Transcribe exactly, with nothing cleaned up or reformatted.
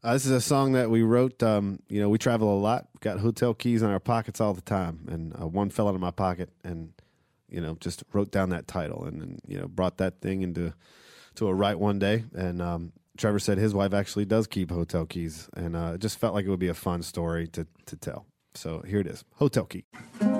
Uh, this is a song that we wrote. Um, you know, we travel a lot. We've got hotel keys in our pockets all the time, and uh, one fell out of my pocket, and you know, just wrote down that title, and, and you know, brought that thing into to a write one day. And um, Trevor said his wife actually does keep hotel keys, and uh, it just felt like it would be a fun story to to tell. So here it is, Hotel Key.